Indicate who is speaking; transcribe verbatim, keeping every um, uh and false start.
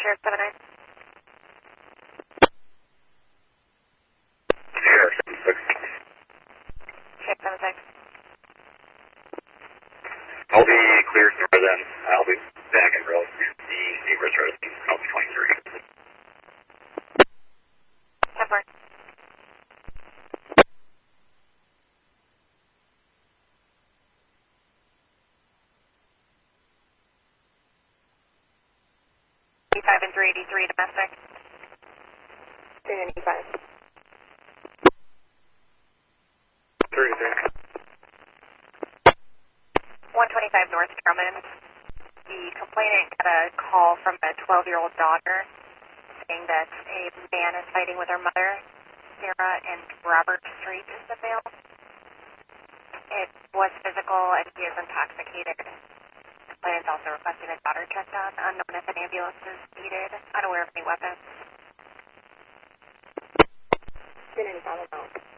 Speaker 1: Sheriff seven nine.
Speaker 2: Sheriff seven six.
Speaker 1: Sheriff seven six.
Speaker 2: I'll be cleared through then. I'll be back in road to the Neighbors Road, I'll be twenty-three.
Speaker 1: ten four. eighty-five and three eighty-three domestic. three ninety-five.
Speaker 2: three eighty-three.
Speaker 1: one twenty-five North Drummond. The complainant got a call from a twelve-year-old daughter saying that a man is fighting with her mother, Sarah, and Robert Street is the male. It was physical and he is intoxicated. The complainant also requested his daughter checked on, unknown if an ambulance is needed, unaware of any weapons.
Speaker 3: Didn't follow out.